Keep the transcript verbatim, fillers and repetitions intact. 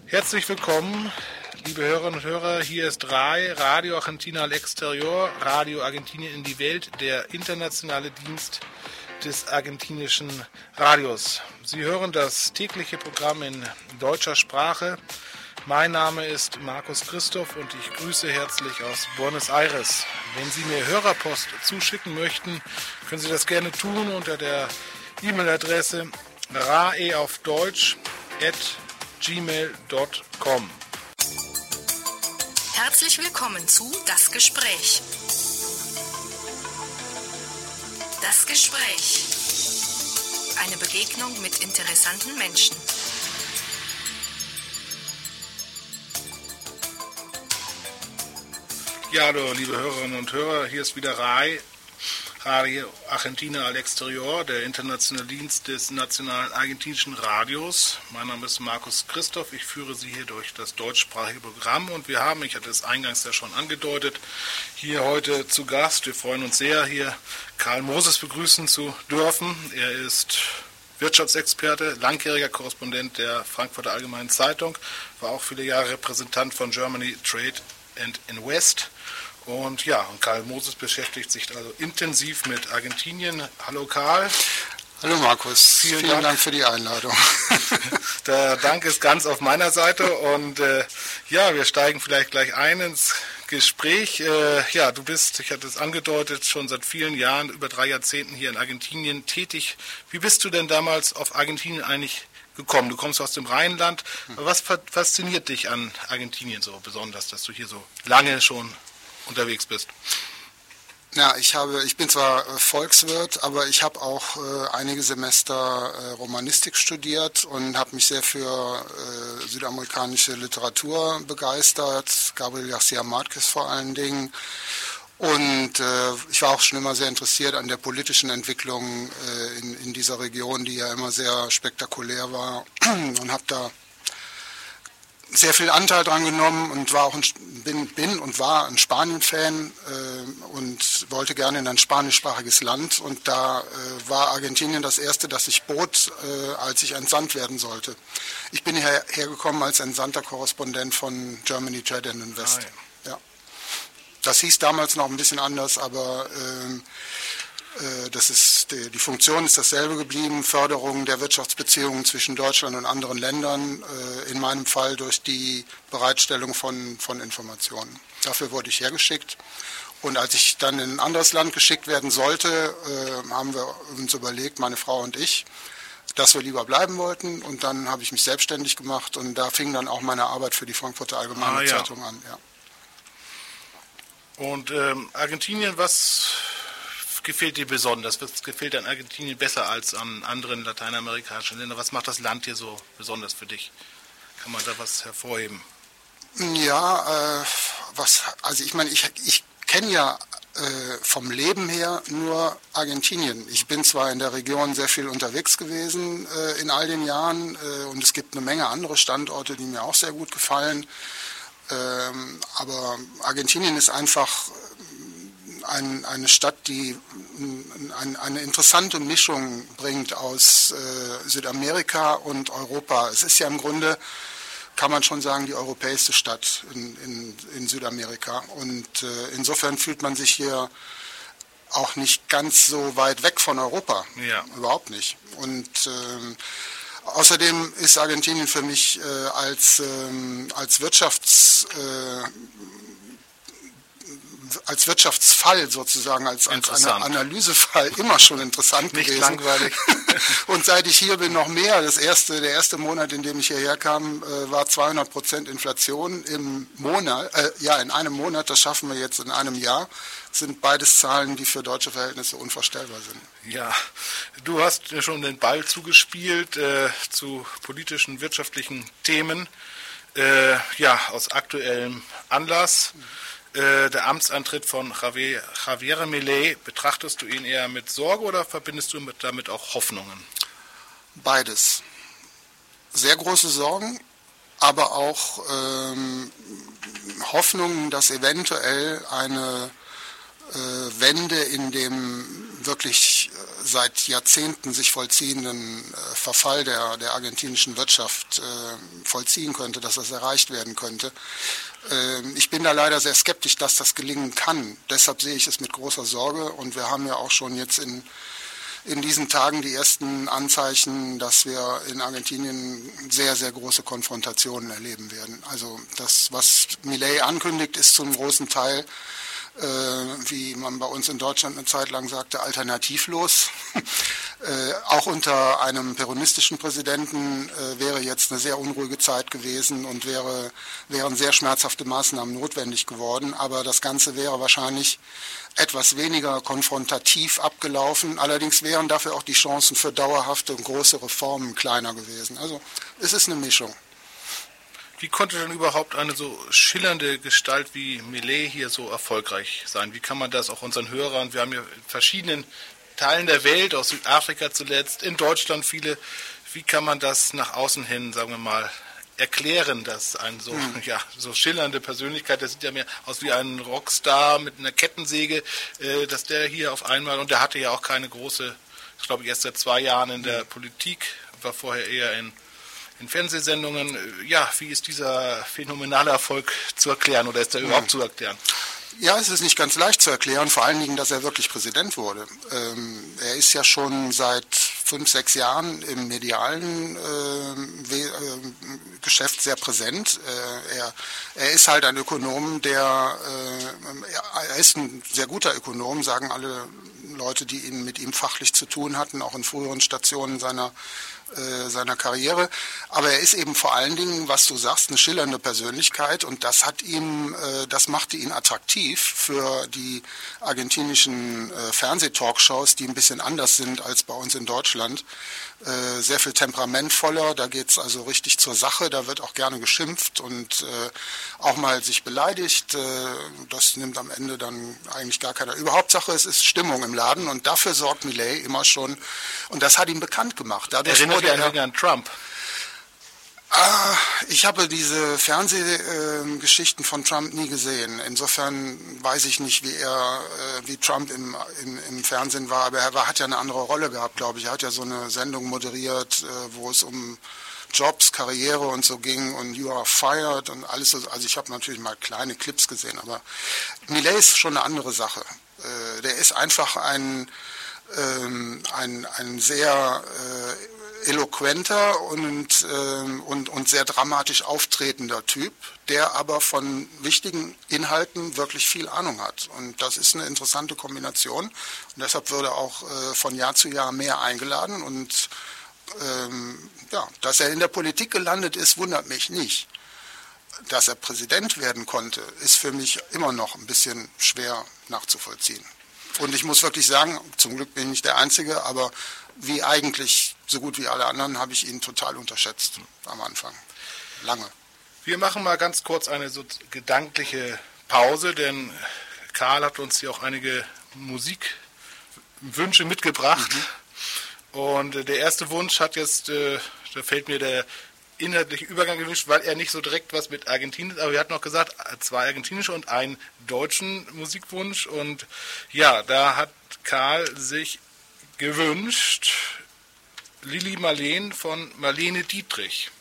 Herzlich willkommen, liebe Hörerinnen und Hörer. Hier ist R A I, Radio Argentina al Exterior, Radio Argentinien in die Welt, der internationale Dienst des argentinischen Radios. Sie hören das tägliche Programm in deutscher Sprache. Mein Name ist Markus Christoph und ich grüße herzlich aus Buenos Aires. Wenn Sie mir Hörerpost zuschicken möchten, können Sie das gerne tun unter der E-Mail-Adresse rae auf Deutsch at gmail punkt com. Herzlich willkommen zu Das Gespräch. Das Gespräch. Eine Begegnung mit interessanten Menschen. Ja, hallo, liebe Hörerinnen und Hörer, hier ist wieder R A I, Radio Argentina al Exterior, der internationale Dienst des nationalen argentinischen Radios. Mein Name ist Markus Christoph, ich führe Sie hier durch das deutschsprachige Programm und wir haben, ich hatte es eingangs ja schon angedeutet, hier heute zu Gast. Wir freuen uns sehr, hier Karl Moses begrüßen zu dürfen. Er ist Wirtschaftsexperte, langjähriger Korrespondent der Frankfurter Allgemeinen Zeitung, war auch viele Jahre Repräsentant von Germany Trade and Invest. Und ja, und Karl Moses beschäftigt sich also intensiv mit Argentinien. Hallo Karl. Hallo Markus, vielen, vielen Dank. Dank für die Einladung. Der Dank ist ganz auf meiner Seite und äh, ja, wir steigen vielleicht gleich ein ins Gespräch. Äh, ja, du bist, ich hatte es angedeutet, schon seit vielen Jahren, über drei Jahrzehnten hier in Argentinien tätig. Wie bist du denn damals auf Argentinien eigentlich gekommen? Du kommst aus dem Rheinland. Was fasziniert dich an Argentinien so besonders, dass du hier so lange schon unterwegs bist? Ja, ich habe, ich bin zwar Volkswirt, aber ich habe auch äh, einige Semester äh, Romanistik studiert und habe mich sehr für äh, südamerikanische Literatur begeistert, Gabriel García Márquez vor allen Dingen. Und äh, ich war auch schon immer sehr interessiert an der politischen Entwicklung äh, in, in dieser Region, die ja immer sehr spektakulär war, und habe da sehr viel Anteil dran genommen und war auch ein, bin, bin und war ein Spanien-Fan äh, und wollte gerne in ein spanischsprachiges Land. Und da äh, war Argentinien das erste, das ich bot, äh, als ich entsandt werden sollte. Ich bin hierher gekommen als entsandter Korrespondent von Germany Trade and Invest. Ah, ja. Ja. Das hieß damals noch ein bisschen anders, aber äh, Das ist, die Funktion ist dasselbe geblieben, Förderung der Wirtschaftsbeziehungen zwischen Deutschland und anderen Ländern, in meinem Fall durch die Bereitstellung von, von Informationen. Dafür wurde ich hergeschickt. Und als ich dann in ein anderes Land geschickt werden sollte, haben wir uns überlegt, meine Frau und ich, dass wir lieber bleiben wollten. Und dann habe ich mich selbstständig gemacht und da fing dann auch meine Arbeit für die Frankfurter Allgemeine ah, ja. Zeitung an. Ja. Und ähm, Argentinien, was gefällt dir besonders? Was gefällt an Argentinien besser als an anderen lateinamerikanischen Ländern? Was macht das Land hier so besonders für dich? Kann man da was hervorheben? Ja, äh, was, also ich meine, ich, ich kenne ja äh, vom Leben her nur Argentinien. Ich bin zwar in der Region sehr viel unterwegs gewesen äh, in all den Jahren äh, und es gibt eine Menge andere Standorte, die mir auch sehr gut gefallen. Ähm, aber Argentinien ist einfach Ein, eine Stadt, die ein, eine interessante Mischung bringt aus äh, Südamerika und Europa. Es ist ja im Grunde, kann man schon sagen, die europäischste Stadt in, in, in Südamerika. Und äh, insofern fühlt man sich hier auch nicht ganz so weit weg von Europa. Ja. Überhaupt nicht. Und ähm, außerdem ist Argentinien für mich äh, als, ähm, als Wirtschafts... Äh, als Wirtschaftsfall sozusagen, als, als ein Analysefall immer schon interessant Nicht gewesen. Nicht langweilig. Und seit ich hier bin, noch mehr. Das erste, der erste Monat, in dem ich hierher kam, äh, war zweihundert Prozent Inflation im Monat. Äh, ja, in einem Monat, das schaffen wir jetzt in einem Jahr. Das sind beides Zahlen, die für deutsche Verhältnisse unvorstellbar sind. Ja, du hast schon den Ball zugespielt äh, zu politischen, wirtschaftlichen Themen. Äh, ja, aus aktuellem Anlass. Mhm. Der Amtsantritt von Javier, Javier Milei, betrachtest du ihn eher mit Sorge oder verbindest du damit auch Hoffnungen? Beides. Sehr große Sorgen, aber auch ähm, Hoffnungen, dass eventuell eine äh, Wende in dem wirklich seit Jahrzehnten sich vollziehenden äh, Verfall der, der argentinischen Wirtschaft äh, vollziehen könnte, dass das erreicht werden könnte. Äh, ich bin da leider sehr skeptisch, dass das gelingen kann. Deshalb sehe ich es mit großer Sorge und wir haben ja auch schon jetzt in in diesen Tagen die ersten Anzeichen, dass wir in Argentinien sehr, sehr große Konfrontationen erleben werden. Also das, was Milei ankündigt, ist zum großen Teil, äh, wie man bei uns in Deutschland eine Zeit lang sagte, alternativlos. äh, auch unter einem peronistischen Präsidenten äh, wäre jetzt eine sehr unruhige Zeit gewesen und wäre, wären sehr schmerzhafte Maßnahmen notwendig geworden. Aber das Ganze wäre wahrscheinlich etwas weniger konfrontativ abgelaufen. Allerdings wären dafür auch die Chancen für dauerhafte und große Reformen kleiner gewesen. Also es ist eine Mischung. Wie konnte denn überhaupt eine so schillernde Gestalt wie Milei hier so erfolgreich sein? Wie kann man das auch unseren Hörern, wir haben ja in verschiedenen Teilen der Welt, aus Südafrika zuletzt, in Deutschland viele, wie kann man das nach außen hin, sagen wir mal, erklären, dass ein so, hm. ja, so schillernde Persönlichkeit, der sieht ja mehr aus wie ein Rockstar mit einer Kettensäge, äh, dass der hier auf einmal, und der hatte ja auch keine große, ich glaube erst seit zwei Jahren in der hm. Politik, war vorher eher in, in Fernsehsendungen. Ja, wie ist dieser phänomenale Erfolg zu erklären oder ist der hm. überhaupt zu erklären? Ja, es ist nicht ganz leicht zu erklären, vor allen Dingen, dass er wirklich Präsident wurde. Ähm, er ist ja schon seit fünf, sechs Jahren im medialen äh, We- äh, Geschäft sehr präsent. Äh, er, er ist halt ein Ökonom, der, äh, er ist ein sehr guter Ökonom, sagen alle Leute, die ihn, mit ihm fachlich zu tun hatten, auch in früheren Stationen seiner seiner Karriere, aber er ist eben vor allen Dingen, was du sagst, eine schillernde Persönlichkeit und das hat ihm, das machte ihn attraktiv für die argentinischen Fernsehtalkshows, die ein bisschen anders sind als bei uns in Deutschland, sehr viel temperamentvoller, da geht es also richtig zur Sache, da wird auch gerne geschimpft und auch mal sich beleidigt, das nimmt am Ende dann eigentlich gar keiner. Überhaupt Sache, es ist Stimmung im Laden und dafür sorgt Milei immer schon und das hat ihn bekannt gemacht. Dadurch Erinnert er ein wenig an Trump? Ah, ich habe diese Fernsehgeschichten äh, von Trump nie gesehen. Insofern weiß ich nicht, wie er, äh, wie Trump im, im, im Fernsehen war. Aber er war, hat ja eine andere Rolle gehabt, glaube ich. Er hat ja so eine Sendung moderiert, äh, wo es um Jobs, Karriere und so ging und You are fired und alles. So. Also ich habe natürlich mal kleine Clips gesehen, aber Milei ist schon eine andere Sache. Äh, der ist einfach ein, ähm, ein, ein sehr äh, eloquenter und, äh, und, und sehr dramatisch auftretender Typ, der aber von wichtigen Inhalten wirklich viel Ahnung hat. Und das ist eine interessante Kombination. Und deshalb würde auch äh, von Jahr zu Jahr mehr eingeladen. Und ähm, ja, dass er in der Politik gelandet ist, wundert mich nicht. Dass er Präsident werden konnte, ist für mich immer noch ein bisschen schwer nachzuvollziehen. Und ich muss wirklich sagen, zum Glück bin ich nicht der Einzige, aber wie eigentlich so gut wie alle anderen habe ich ihn total unterschätzt am Anfang. Lange. Wir machen mal ganz kurz eine so gedankliche Pause, denn Karl hat uns hier auch einige Musikwünsche mitgebracht. Mhm. Und der erste Wunsch hat jetzt, äh, da fällt mir der inhaltliche Übergang gewünscht, weil er nicht so direkt was mit Argentinien, aber wir hatten noch gesagt, zwei argentinische und einen deutschen Musikwunsch. Und ja, da hat Karl sich gewünscht Lili Marleen von Marlene Dietrich.